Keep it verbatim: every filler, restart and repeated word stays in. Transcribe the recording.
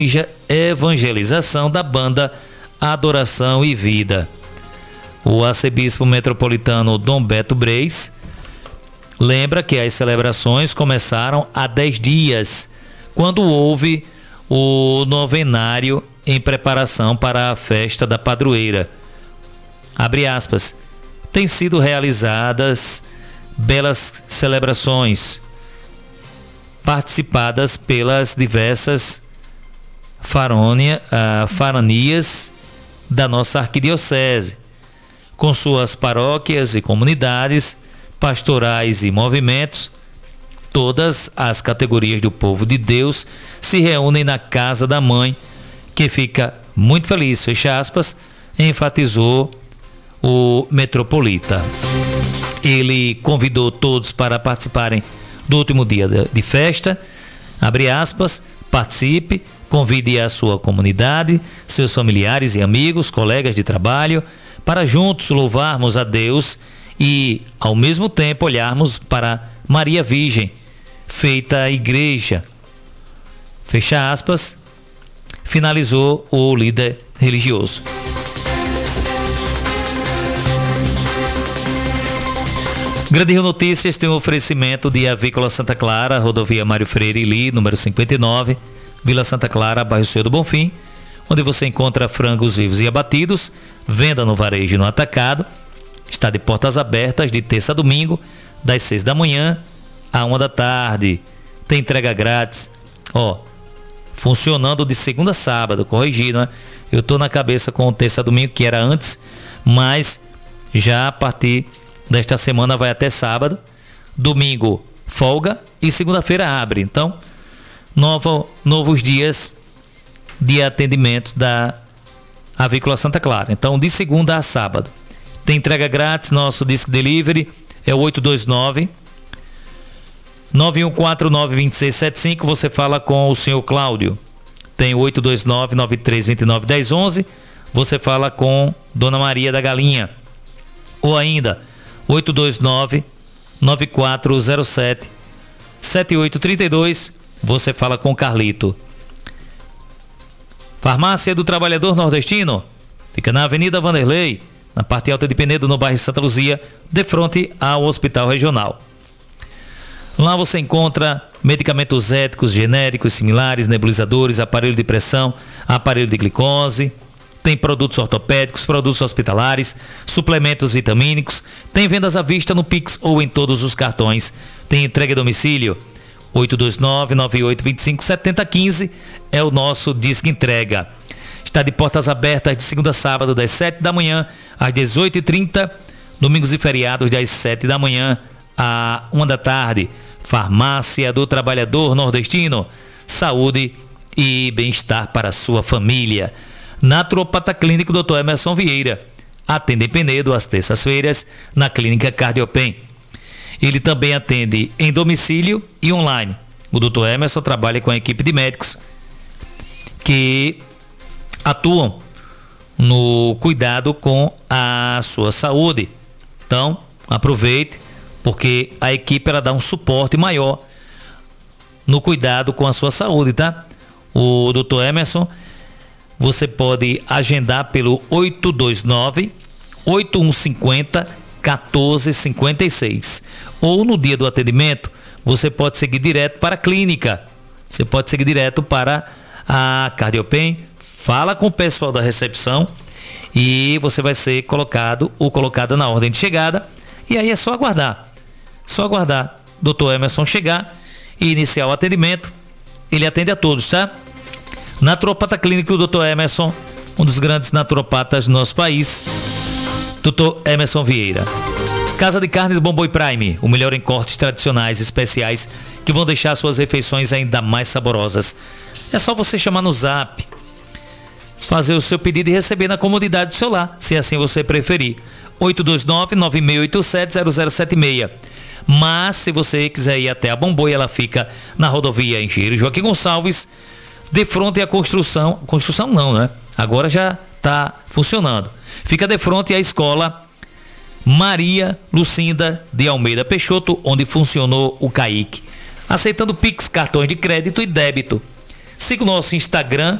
evangelização da banda Adoração e Vida. O arcebispo metropolitano Dom Beto Breis lembra que as celebrações começaram há dez dias, quando houve o novenário em preparação para a festa da padroeira. Abre aspas. Tem sido realizadas belas celebrações, participadas pelas diversas farônia, uh, faranias da nossa arquidiocese, com suas paróquias e comunidades, pastorais e movimentos. Todas as categorias do povo de Deus se reúnem na casa da mãe, que fica muito feliz, fecha aspas, enfatizou o metropolita. Ele convidou todos para participarem do último dia de festa, abre aspas, participe, convide a sua comunidade, seus familiares e amigos, colegas de trabalho, para juntos louvarmos a Deus e, ao mesmo tempo, olharmos para Maria Virgem, feita a igreja. Fecha aspas, finalizou o líder religioso. Grande Rio Notícias tem um oferecimento de Avícola Santa Clara, rodovia Mário Freire Ili, número cinquenta e nove, Vila Santa Clara, bairro Senhor do Bonfim, onde você encontra frangos vivos e abatidos, venda no varejo e no atacado. Está de portas abertas de terça a domingo, das seis da manhã à uma da tarde. Tem entrega grátis, ó, funcionando de segunda a sábado, corrigido, né? Eu tô na cabeça com terça a domingo, que era antes, mas já a partir desta semana vai até sábado, domingo folga e segunda-feira abre. Então, novo, novos dias de atendimento da Avícola Santa Clara. Então, de segunda a sábado. Tem entrega grátis, nosso Disc Delivery é o oito dois nove, nove um quatro nove, dois seis sete cinco. Você fala com o senhor Cláudio. Tem o oito dois nove, nove três dois nove, um zero um um. Você fala com Dona Maria da Galinha. Ou ainda oito dois nove, nove quatro zero sete, sete oito três dois. Você fala com Carlito. Farmácia do Trabalhador Nordestino fica na Avenida Vanderlei, na parte alta de Penedo, no bairro Santa Luzia, de frente ao Hospital Regional. Lá você encontra medicamentos éticos, genéricos, similares, nebulizadores, aparelho de pressão, aparelho de glicose. Tem produtos ortopédicos, produtos hospitalares, suplementos vitamínicos. Tem vendas à vista no Pix ou em todos os cartões. Tem entrega a domicílio. oito dois nove, nove oito dois cinco, sete zero um cinco é o nosso Disque Entrega. Está de portas abertas de segunda a sábado, das sete da manhã às dezoito e trinta. Domingos e feriados, das sete da manhã à uma da tarde. Farmácia do Trabalhador Nordestino. Saúde e bem-estar para a sua família. Naturopata Clínico doutor Emerson Vieira. Atende em Penedo às terças-feiras na Clínica Cardiopen. Ele também atende em domicílio e online. O doutor Emerson trabalha com a equipe de médicos que atuam no cuidado com a sua saúde. Então, aproveite, porque a equipe ela dá um suporte maior no cuidado com a sua saúde, tá? O doutor Emerson, você pode agendar pelo oito dois nove, oito um cinco zero, um quatro cinco seis. Ou no dia do atendimento, você pode seguir direto para a clínica. Você pode seguir direto para a Cardiopen, fala com o pessoal da recepção e você vai ser colocado ou colocada na ordem de chegada. E aí é só aguardar. Só aguardar doutor Emerson chegar e iniciar o atendimento. Ele atende a todos, tá? Naturopata Clínico doutor Emerson, um dos grandes naturopatas do nosso país, doutor Emerson Vieira. Casa de Carnes Bomboi Prime, o melhor em cortes tradicionais especiais que vão deixar suas refeições ainda mais saborosas. É só você chamar no Zap, fazer o seu pedido e receber na comodidade do seu lar, se assim você preferir. oito dois nove, nove seis oito sete, zero zero sete seis. Mas se você quiser ir até a Bomboi, ela fica na rodovia Engenheiro Joaquim Gonçalves, de frente à construção, construção não, né? Agora já está funcionando. Fica de frente à escola Maria Lucinda de Almeida Peixoto, onde funcionou o C A I C, aceitando Pix, cartões de crédito e débito. Siga o nosso Instagram,